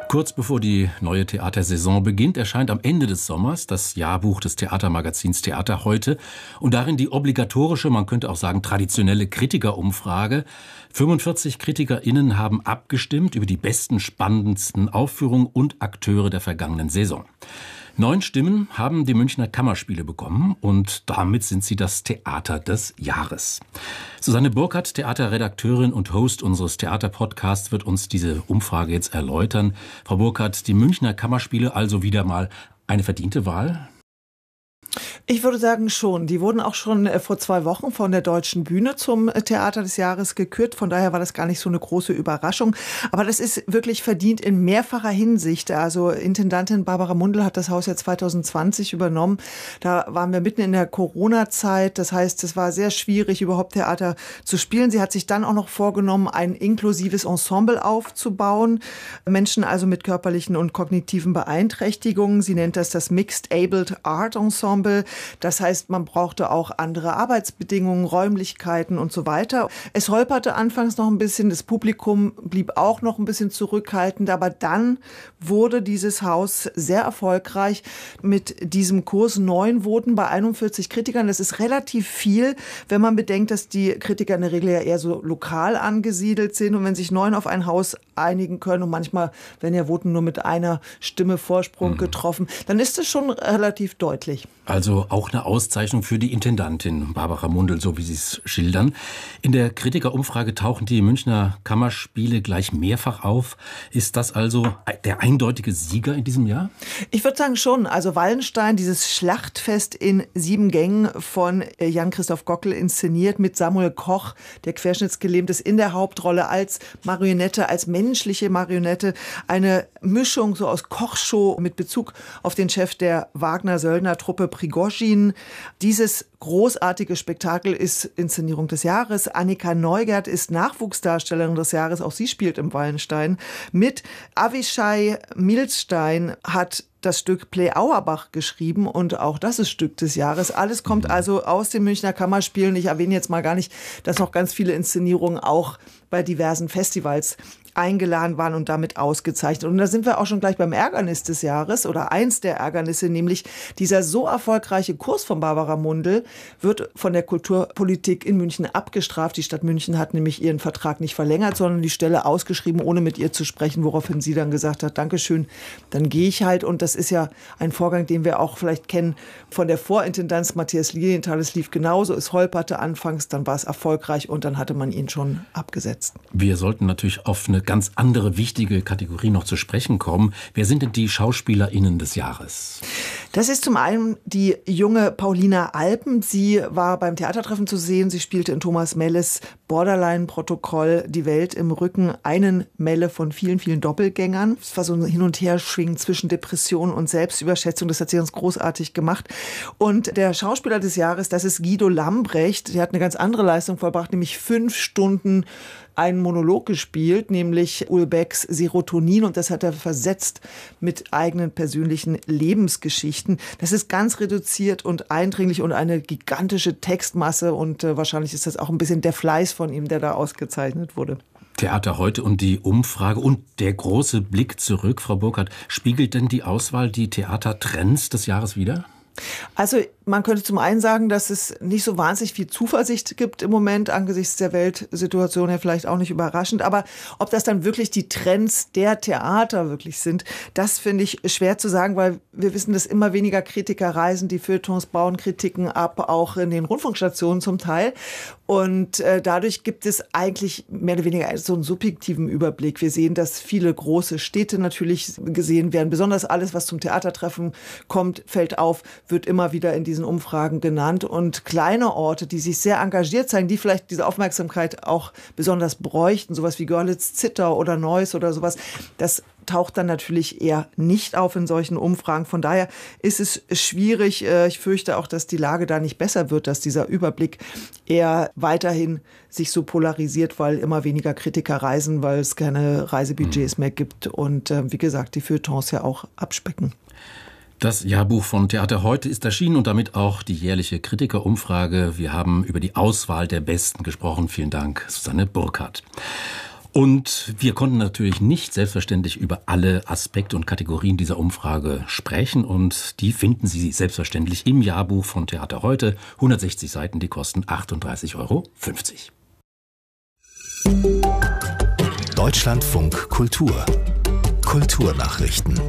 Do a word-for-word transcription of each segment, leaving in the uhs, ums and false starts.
Kurz bevor die neue Theatersaison beginnt, erscheint am Ende des Sommers das Jahrbuch des Theatermagazins Theater heute und darin die obligatorische, man könnte auch sagen traditionelle Kritikerumfrage. fünfundvierzig KritikerInnen haben abgestimmt über die besten, spannendsten Aufführungen und Akteure der vergangenen Saison. Neun Stimmen haben die Münchner Kammerspiele bekommen und damit sind sie das Theater des Jahres. Susanne Burkhardt, Theaterredakteurin und Host unseres Theaterpodcasts, wird uns diese Umfrage jetzt erläutern. Frau Burkhardt, die Münchner Kammerspiele also wieder mal eine verdiente Wahl? Ich würde sagen schon. Die wurden auch schon vor zwei Wochen von der Deutschen Bühne zum Theater des Jahres gekürt. Von daher war das gar nicht so eine große Überraschung. Aber das ist wirklich verdient in mehrfacher Hinsicht. Also Intendantin Barbara Mundl hat das Haus ja zwanzig zwanzig übernommen. Da waren wir mitten in der Corona-Zeit. Das heißt, es war sehr schwierig, überhaupt Theater zu spielen. Sie hat sich dann auch noch vorgenommen, ein inklusives Ensemble aufzubauen. Menschen also mit körperlichen und kognitiven Beeinträchtigungen. Sie nennt das das Mixed Abled Art Ensemble. Das heißt, man brauchte auch andere Arbeitsbedingungen, Räumlichkeiten und so weiter. Es holperte anfangs noch ein bisschen, das Publikum blieb auch noch ein bisschen zurückhaltend, aber dann wurde dieses Haus sehr erfolgreich mit diesem Kurs. Neun Voten bei einundvierzig Kritikern. Das ist relativ viel, wenn man bedenkt, dass die Kritiker in der Regel ja eher so lokal angesiedelt sind und wenn sich neun auf ein Haus einigen können und manchmal werden ja Voten nur mit einer Stimme Vorsprung mhm. getroffen, dann ist es schon relativ deutlich. Also auch eine Auszeichnung für die Intendantin Barbara Mundl, so wie Sie es schildern. In der Kritikerumfrage tauchen die Münchner Kammerspiele gleich mehrfach auf. Ist das also der eindeutige Sieger in diesem Jahr? Ich würde sagen schon. Also Wallenstein, dieses Schlachtfest in sieben Gängen von Jan-Christoph Gockel inszeniert mit Samuel Koch, der querschnittsgelähmt ist, in der Hauptrolle als Marionette, als menschliche Marionette. Eine Mischung so aus Kochshow mit Bezug auf den Chef der Wagner-Söldner-Truppe Prigozhin. Dieses großartige Spektakel ist Inszenierung des Jahres. Annika Neugert ist Nachwuchsdarstellerin des Jahres. Auch sie spielt im Wallenstein mit. Avishai Milstein hat das Stück Play Auerbach geschrieben und auch das ist Stück des Jahres. Alles kommt also aus den Münchner Kammerspielen. Ich erwähne jetzt mal gar nicht, dass noch ganz viele Inszenierungen auch bei diversen Festivals eingeladen waren und damit ausgezeichnet. Und da sind wir auch schon gleich beim Ärgernis des Jahres oder eins der Ärgernisse, nämlich dieser so erfolgreiche Kurs von Barbara Mundl wird von der Kulturpolitik in München abgestraft. Die Stadt München hat nämlich ihren Vertrag nicht verlängert, sondern die Stelle ausgeschrieben, ohne mit ihr zu sprechen, woraufhin sie dann gesagt hat, Dankeschön, dann gehe ich halt. Und das ist ja ein Vorgang, den wir auch vielleicht kennen von der Vorintendanz Matthias Lilienthal. Es lief genauso, es holperte anfangs, dann war es erfolgreich und dann hatte man ihn schon abgesetzt. Wir sollten natürlich auf eine ganz andere wichtige Kategorie noch zu sprechen kommen. Wer sind denn die SchauspielerInnen des Jahres? Das ist zum einen die junge Paulina Alpen. Sie war beim Theatertreffen zu sehen. Sie spielte in Thomas Melles Borderline-Protokoll Die Welt im Rücken einen Melle von vielen, vielen Doppelgängern. Es war so ein Hin- und Herschwingen zwischen Depression und Selbstüberschätzung. Das hat sie ganz großartig gemacht. Und der Schauspieler des Jahres, das ist Guido Lambrecht. Der hat eine ganz andere Leistung vollbracht, nämlich fünf Stunden einen Monolog gespielt, nämlich Ulbecks Serotonin, und das hat er versetzt mit eigenen persönlichen Lebensgeschichten. Das ist ganz reduziert und eindringlich und eine gigantische Textmasse und äh, wahrscheinlich ist das auch ein bisschen der Fleiß von ihm, der da ausgezeichnet wurde. Theater heute und die Umfrage und der große Blick zurück, Frau Burkhardt, spiegelt denn die Auswahl die Theatertrends des Jahres wider? Also man könnte zum einen sagen, dass es nicht so wahnsinnig viel Zuversicht gibt im Moment, angesichts der Weltsituation ja vielleicht auch nicht überraschend. Aber ob das dann wirklich die Trends der Theater wirklich sind, das finde ich schwer zu sagen, weil wir wissen, dass immer weniger Kritiker reisen, die Feuilletons bauen Kritiken ab, auch in den Rundfunkstationen zum Teil. Und äh, dadurch gibt es eigentlich mehr oder weniger so einen subjektiven Überblick. Wir sehen, dass viele große Städte natürlich gesehen werden. Besonders alles, was zum Theatertreffen kommt, fällt auf, wird immer wieder in diesen Umfragen genannt. Und kleine Orte, die sich sehr engagiert zeigen, die vielleicht diese Aufmerksamkeit auch besonders bräuchten, sowas wie Görlitz-Zittau oder Neuss oder sowas, das taucht dann natürlich eher nicht auf in solchen Umfragen. Von daher ist es schwierig. Ich fürchte auch, dass die Lage da nicht besser wird, dass dieser Überblick eher weiterhin sich so polarisiert, weil immer weniger Kritiker reisen, weil es keine Reisebudgets mehr gibt und wie gesagt, die Feuilletons ja auch abspecken. Das Jahrbuch von Theater heute ist erschienen und damit auch die jährliche Kritikerumfrage. Wir haben über die Auswahl der Besten gesprochen. Vielen Dank, Susanne Burkhardt. Und wir konnten natürlich nicht selbstverständlich über alle Aspekte und Kategorien dieser Umfrage sprechen. Und die finden Sie selbstverständlich im Jahrbuch von Theater heute. hundertsechzig Seiten, die kosten achtunddreißig Euro fünfzig. Deutschlandfunk Kultur. Kulturnachrichten.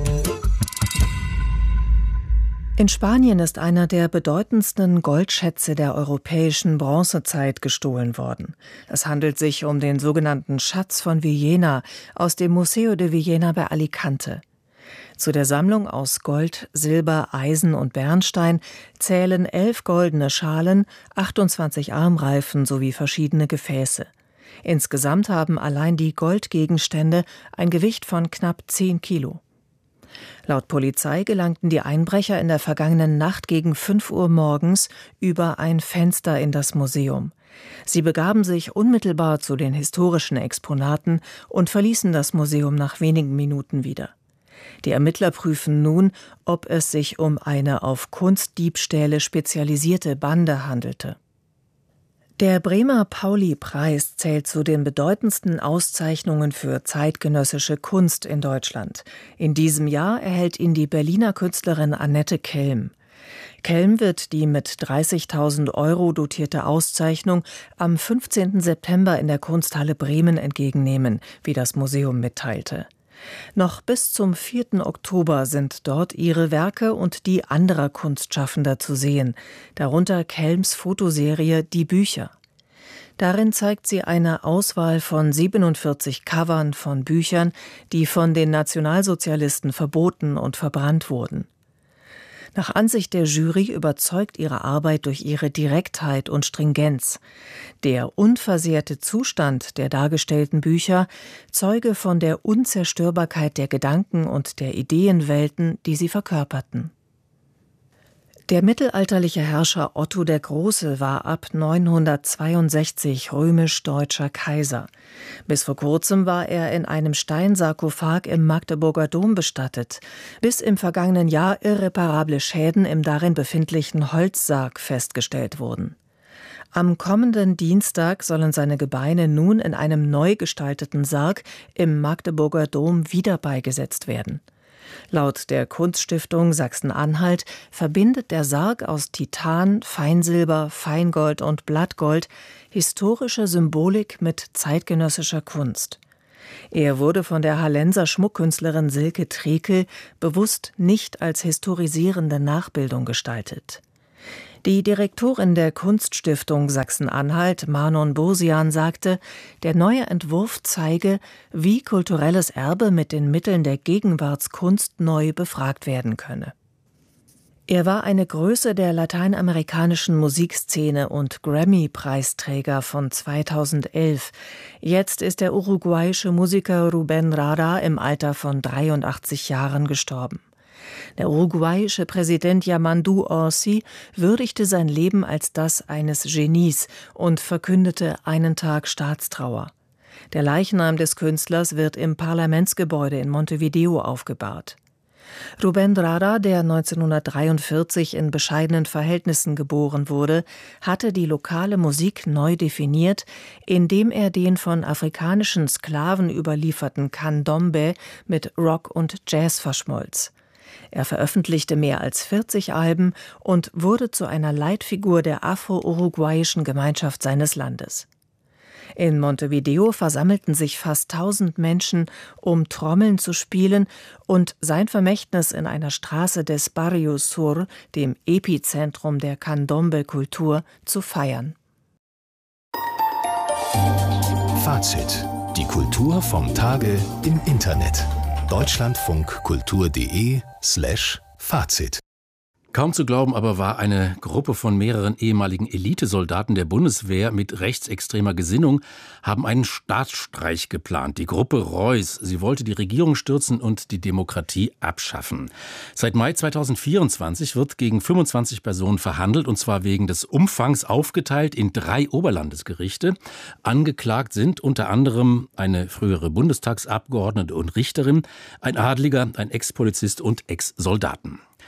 In Spanien ist einer der bedeutendsten Goldschätze der europäischen Bronzezeit gestohlen worden. Es handelt sich um den sogenannten Schatz von Villena aus dem Museo de Villena bei Alicante. Zu der Sammlung aus Gold, Silber, Eisen und Bernstein zählen elf goldene Schalen, achtundzwanzig Armreifen sowie verschiedene Gefäße. Insgesamt haben allein die Goldgegenstände ein Gewicht von knapp zehn Kilo. Laut Polizei gelangten die Einbrecher in der vergangenen Nacht gegen fünf Uhr morgens über ein Fenster in das Museum. Sie begaben sich unmittelbar zu den historischen Exponaten und verließen das Museum nach wenigen Minuten wieder. Die Ermittler prüfen nun, ob es sich um eine auf Kunstdiebstähle spezialisierte Bande handelte. Der Bremer Pauli-Preis zählt zu den bedeutendsten Auszeichnungen für zeitgenössische Kunst in Deutschland. In diesem Jahr erhält ihn die Berliner Künstlerin Annette Kelm. Kelm wird die mit dreißigtausend Euro dotierte Auszeichnung am fünfzehnten September in der Kunsthalle Bremen entgegennehmen, wie das Museum mitteilte. Noch bis zum vierten Oktober sind dort ihre Werke und die anderer Kunstschaffender zu sehen, darunter Kelms Fotoserie Die Bücher. Darin zeigt sie eine Auswahl von siebenundvierzig Covern von Büchern, die von den Nationalsozialisten verboten und verbrannt wurden. Nach Ansicht der Jury überzeugt ihre Arbeit durch ihre Direktheit und Stringenz. Der unversehrte Zustand der dargestellten Bücher zeuge von der Unzerstörbarkeit der Gedanken und der Ideenwelten, die sie verkörperten. Der mittelalterliche Herrscher Otto der Große war ab neunhundertzweiundsechzig römisch-deutscher Kaiser. Bis vor kurzem war er in einem Steinsarkophag im Magdeburger Dom bestattet, bis im vergangenen Jahr irreparable Schäden im darin befindlichen Holzsarg festgestellt wurden. Am kommenden Dienstag sollen seine Gebeine nun in einem neu gestalteten Sarg im Magdeburger Dom wieder beigesetzt werden. Laut der Kunststiftung Sachsen-Anhalt verbindet der Sarg aus Titan, Feinsilber, Feingold und Blattgold historische Symbolik mit zeitgenössischer Kunst. Er wurde von der Hallenser Schmuckkünstlerin Silke Trekel bewusst nicht als historisierende Nachbildung gestaltet. Die Direktorin der Kunststiftung Sachsen-Anhalt, Manon Bursian, sagte, der neue Entwurf zeige, wie kulturelles Erbe mit den Mitteln der Gegenwartskunst neu befragt werden könne. Er war eine Größe der lateinamerikanischen Musikszene und Grammy-Preisträger von zweitausendelf. Jetzt ist der uruguayische Musiker Rubén Rada im Alter von dreiundachtzig Jahren gestorben. Der uruguayische Präsident Yamandu Orsi würdigte sein Leben als das eines Genies und verkündete einen Tag Staatstrauer. Der Leichnam des Künstlers wird im Parlamentsgebäude in Montevideo aufgebahrt. Rubén Rada, der neunzehnhundertdreiundvierzig in bescheidenen Verhältnissen geboren wurde, hatte die lokale Musik neu definiert, indem er den von afrikanischen Sklaven überlieferten Candombe mit Rock und Jazz verschmolz. Er veröffentlichte mehr als vierzig Alben und wurde zu einer Leitfigur der afro-uruguayischen Gemeinschaft seines Landes. In Montevideo versammelten sich fast tausend Menschen, um Trommeln zu spielen und sein Vermächtnis in einer Straße des Barrio Sur, dem Epizentrum der Candombe-Kultur, zu feiern. Fazit: Die Kultur vom Tage im Internet. deutschlandfunkkultur.de slash Fazit. Kaum zu glauben aber war eine Gruppe von mehreren ehemaligen Elitesoldaten der Bundeswehr mit rechtsextremer Gesinnung haben einen Staatsstreich geplant. Die Gruppe Reuss, sie wollte die Regierung stürzen und die Demokratie abschaffen. Seit Mai zweitausendvierundzwanzig wird gegen fünfundzwanzig Personen verhandelt, und zwar wegen des Umfangs aufgeteilt in drei Oberlandesgerichte. Angeklagt sind unter anderem eine frühere Bundestagsabgeordnete und Richterin, ein Adliger, ein Ex-Polizist und Ex-Soldaten.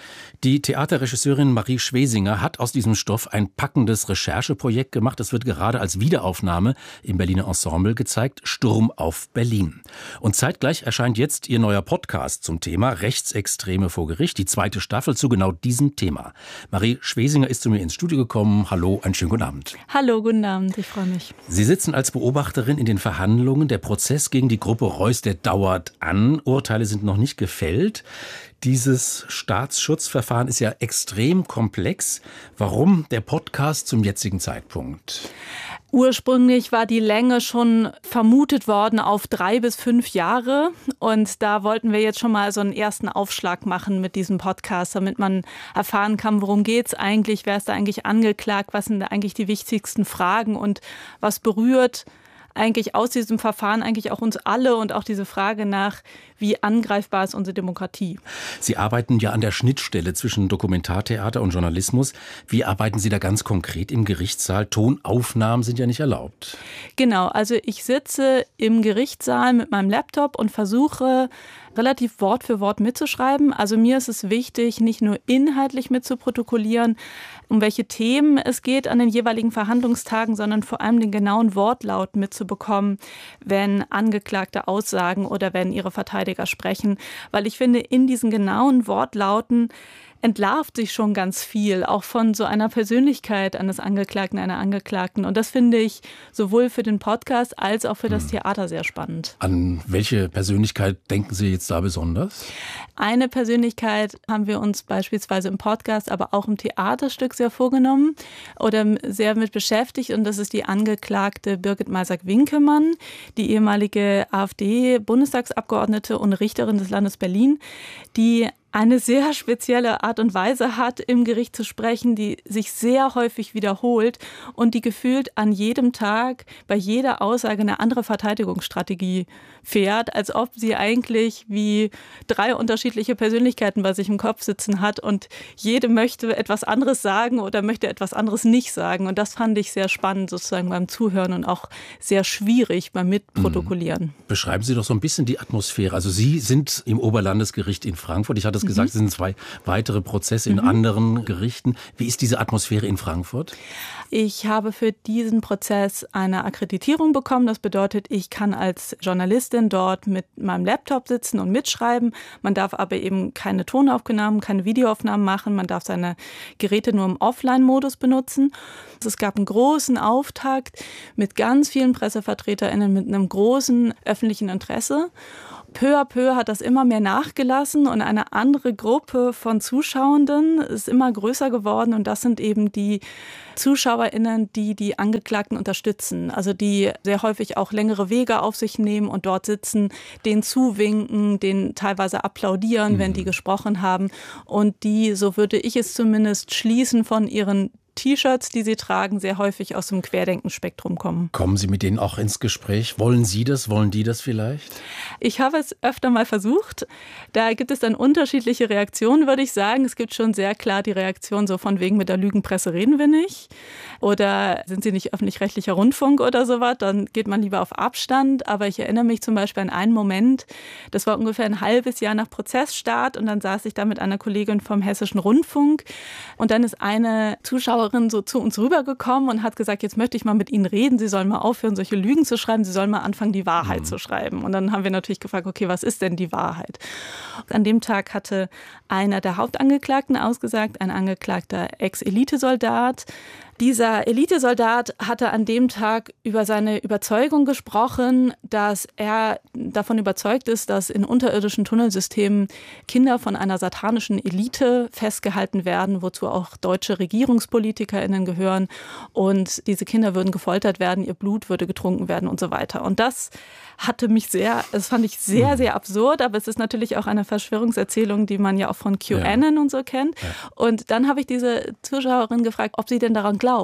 Die Theaterregisseurin Marie Schwesinger hat aus diesem Stoff ein packendes Rechercheprojekt gemacht. Es wird gerade als Wiederaufnahme im Berliner Ensemble gezeigt, Sturm auf Berlin. Und zeitgleich erscheint jetzt ihr neuer Podcast zum Thema Rechtsextreme vor Gericht, die zweite Staffel zu genau diesem Thema. Marie Schwesinger ist zu mir ins Studio gekommen. Hallo, einen schönen guten Abend. Hallo, guten Abend, ich freue mich. Sie sitzen als Beobachterin in den Verhandlungen. Der Prozess gegen die Gruppe Reuss, der dauert an. Urteile sind noch nicht gefällt. Dieses Staatsschutzverfahren ist ja extrem komplex. Warum der Podcast zum jetzigen Zeitpunkt? Ursprünglich war die Länge schon vermutet worden auf drei bis fünf Jahre. Und da wollten wir jetzt schon mal so einen ersten Aufschlag machen mit diesem Podcast, damit man erfahren kann, worum geht's eigentlich, wer ist da eigentlich angeklagt, was sind da eigentlich die wichtigsten Fragen und was berührt eigentlich aus diesem Verfahren eigentlich auch uns alle und auch diese Frage nach, wie angreifbar ist unsere Demokratie. Sie arbeiten ja an der Schnittstelle zwischen Dokumentartheater und Journalismus. Wie arbeiten Sie da ganz konkret im Gerichtssaal? Tonaufnahmen sind ja nicht erlaubt. Genau, also ich sitze im Gerichtssaal mit meinem Laptop und versuche relativ Wort für Wort mitzuschreiben. Also mir ist es wichtig, nicht nur inhaltlich mitzuprotokollieren, um welche Themen es geht an den jeweiligen Verhandlungstagen, sondern vor allem den genauen Wortlaut mitzubekommen, wenn Angeklagte aussagen oder wenn ihre Verteidiger sprechen. Weil ich finde, in diesen genauen Wortlauten entlarvt sich schon ganz viel, auch von so einer Persönlichkeit eines Angeklagten, einer Angeklagten. Und das finde ich sowohl für den Podcast als auch für das Theater sehr spannend. An welche Persönlichkeit denken Sie jetzt da besonders? Eine Persönlichkeit haben wir uns beispielsweise im Podcast, aber auch im Theaterstück sehr vorgenommen oder sehr mit beschäftigt. Und das ist die Angeklagte Birgit Masak-Winkemann, die ehemalige AfD-Bundestagsabgeordnete und Richterin des Landes Berlin, die eine sehr spezielle Art und Weise hat, im Gericht zu sprechen, die sich sehr häufig wiederholt und die gefühlt an jedem Tag bei jeder Aussage eine andere Verteidigungsstrategie fährt, als ob sie eigentlich wie drei unterschiedliche Persönlichkeiten bei sich im Kopf sitzen hat und jede möchte etwas anderes sagen oder möchte etwas anderes nicht sagen. Und das fand ich sehr spannend sozusagen beim Zuhören und auch sehr schwierig beim Mitprotokollieren. Beschreiben Sie doch so ein bisschen die Atmosphäre. Also Sie sind im Oberlandesgericht in Frankfurt. Ich hatte es gesagt, es sind zwei weitere Prozesse in mhm. anderen Gerichten. Wie ist diese Atmosphäre in Frankfurt? Ich habe für diesen Prozess eine Akkreditierung bekommen. Das bedeutet, ich kann als Journalistin dort mit meinem Laptop sitzen und mitschreiben. Man darf aber eben keine Tonaufnahmen, keine Videoaufnahmen machen. Man darf seine Geräte nur im Offline-Modus benutzen. Es gab einen großen Auftakt mit ganz vielen PressevertreterInnen, mit einem großen öffentlichen Interesse. Peu à peu hat das immer mehr nachgelassen und eine andere Gruppe von Zuschauenden ist immer größer geworden und das sind eben die ZuschauerInnen, die die Angeklagten unterstützen, also die sehr häufig auch längere Wege auf sich nehmen und dort sitzen, denen zuwinken, denen teilweise applaudieren, mhm. wenn die gesprochen haben und die, so würde ich es zumindest schließen, von ihren T-Shirts, die sie tragen, sehr häufig aus dem Querdenkenspektrum kommen. Kommen Sie mit denen auch ins Gespräch? Wollen Sie das? Wollen die das vielleicht? Ich habe es öfter mal versucht. Da gibt es dann unterschiedliche Reaktionen, würde ich sagen. Es gibt schon sehr klar die Reaktion so von wegen, mit der Lügenpresse reden wir nicht. Oder sind Sie nicht öffentlich-rechtlicher Rundfunk oder sowas? Dann geht man lieber auf Abstand. Aber ich erinnere mich zum Beispiel an einen Moment, das war ungefähr ein halbes Jahr nach Prozessstart und dann saß ich da mit einer Kollegin vom Hessischen Rundfunk und dann ist eine Zuschauerin so zu uns rübergekommen und hat gesagt, jetzt möchte ich mal mit Ihnen reden, Sie sollen mal aufhören, solche Lügen zu schreiben, Sie sollen mal anfangen, die Wahrheit mhm. zu schreiben. Und dann haben wir natürlich gefragt, okay, was ist denn die Wahrheit? An dem Tag hatte einer der Hauptangeklagten ausgesagt, ein angeklagter Ex-Elitesoldat. Dieser Elitesoldat hatte an dem Tag über seine Überzeugung gesprochen, dass er davon überzeugt ist, dass in unterirdischen Tunnelsystemen Kinder von einer satanischen Elite festgehalten werden, wozu auch deutsche RegierungspolitikerInnen gehören. Und diese Kinder würden gefoltert werden, ihr Blut würde getrunken werden und so weiter. Und das hatte mich sehr, das fand ich sehr, sehr absurd, aber es ist natürlich auch eine Verschwörungserzählung, die man ja auch von QAnon ja. und so kennt. Ja. Und dann habe ich diese Zuschauerin gefragt, ob sie denn daran glaubt.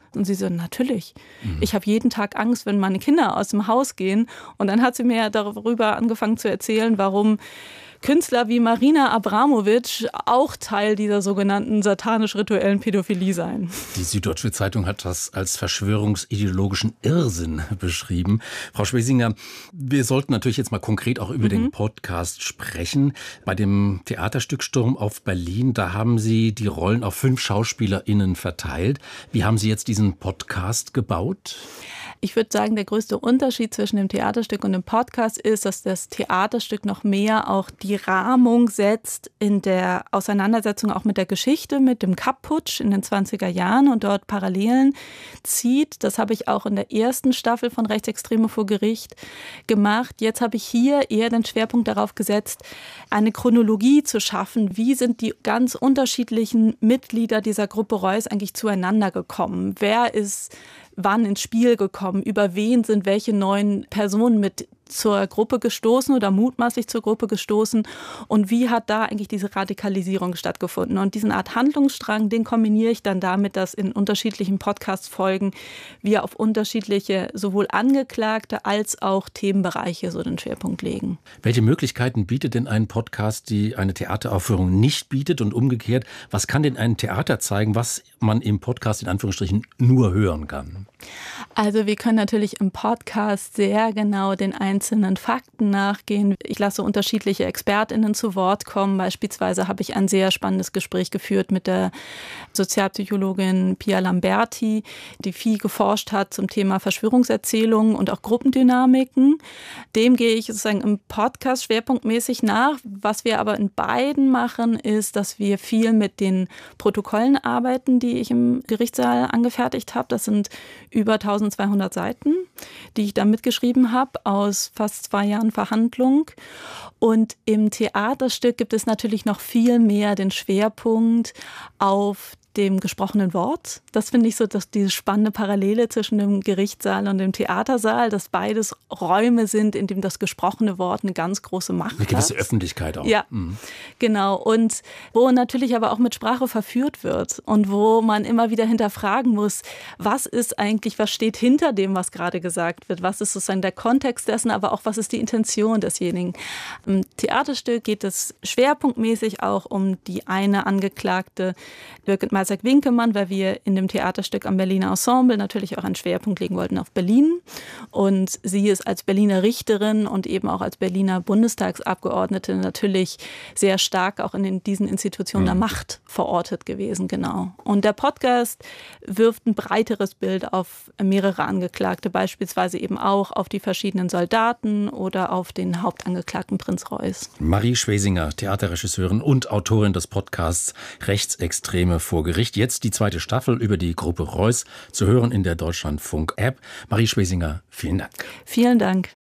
Und sie so, natürlich. Mhm. Ich habe jeden Tag Angst, wenn meine Kinder aus dem Haus gehen. Und dann hat sie mir darüber angefangen zu erzählen, warum Künstler wie Marina Abramovic auch Teil dieser sogenannten satanisch-rituellen Pädophilie seien. Die Süddeutsche Zeitung hat das als verschwörungsideologischen Irrsinn beschrieben. Frau Schwesinger, wir sollten natürlich jetzt mal konkret auch über mhm. den Podcast sprechen. Bei dem Theaterstück Sturm auf Berlin, da haben Sie die Rollen auf fünf SchauspielerInnen verteilt. Wie haben Sie jetzt diesen Podcast gebaut? Ich würde sagen, der größte Unterschied zwischen dem Theaterstück und dem Podcast ist, dass das Theaterstück noch mehr auch die Rahmung setzt in der Auseinandersetzung auch mit der Geschichte, mit dem Kapp-Putsch in den zwanziger Jahren und dort Parallelen zieht. Das habe ich auch in der ersten Staffel von Rechtsextreme vor Gericht gemacht. Jetzt habe ich hier eher den Schwerpunkt darauf gesetzt, eine Chronologie zu schaffen. Wie sind die ganz unterschiedlichen Mitglieder dieser Gruppe Reuss eigentlich zueinander gekommen? Wer ist wann ins Spiel gekommen? Über wen sind welche neuen Personen mit zur Gruppe gestoßen oder mutmaßlich zur Gruppe gestoßen? Und wie hat da eigentlich diese Radikalisierung stattgefunden? Und diesen Art Handlungsstrang, den kombiniere ich dann damit, dass in unterschiedlichen Podcast-Folgen wir auf unterschiedliche sowohl Angeklagte als auch Themenbereiche so den Schwerpunkt legen. Welche Möglichkeiten bietet denn ein Podcast, die eine Theateraufführung nicht bietet, und umgekehrt, was kann denn ein Theater zeigen, was man im Podcast in Anführungsstrichen nur hören kann? Also wir können natürlich im Podcast sehr genau den einzelnen Fakten nachgehen. Ich lasse unterschiedliche ExpertInnen zu Wort kommen. Beispielsweise habe ich ein sehr spannendes Gespräch geführt mit der Sozialpsychologin Pia Lamberti, die viel geforscht hat zum Thema Verschwörungserzählungen und auch Gruppendynamiken. Dem gehe ich sozusagen im Podcast schwerpunktmäßig nach. Was wir aber in beiden machen, ist, dass wir viel mit den Protokollen arbeiten, die ich im Gerichtssaal angefertigt habe. Das sind über eintausendzweihundert Seiten, die ich da mitgeschrieben habe aus fast zwei Jahren Verhandlung. Und im Theaterstück gibt es natürlich noch viel mehr den Schwerpunkt auf dem gesprochenen Wort. Das finde ich so, dass diese spannende Parallele zwischen dem Gerichtssaal und dem Theatersaal, dass beides Räume sind, in denen das gesprochene Wort eine ganz große Macht hat. Eine gewisse Öffentlichkeit auch. Ja, mhm. genau. Und wo natürlich aber auch mit Sprache verführt wird und wo man immer wieder hinterfragen muss, was ist eigentlich, was steht hinter dem, was gerade gesagt wird? Was ist sozusagen der Kontext dessen, aber auch was ist die Intention desjenigen? Im Theaterstück geht es schwerpunktmäßig auch um die eine Angeklagte, Birgit Malzack-Winkemann, weil wir in dem Theaterstück am Berliner Ensemble natürlich auch einen Schwerpunkt legen wollten auf Berlin. Und sie ist als Berliner Richterin und eben auch als Berliner Bundestagsabgeordnete natürlich sehr stark auch in diesen Institutionen der Macht verortet gewesen, genau. Und der Podcast wirft ein breiteres Bild auf mehrere Angeklagte, beispielsweise eben auch auf die verschiedenen Soldaten oder auf den Hauptangeklagten Prinz Reuss. Marie Schwesinger, Theaterregisseurin und Autorin des Podcasts Rechtsextreme vor Gericht. Jetzt die zweite Staffel über die Gruppe Reuss zu hören in der Deutschlandfunk-App. Marie Schwesinger, vielen Dank. Vielen Dank.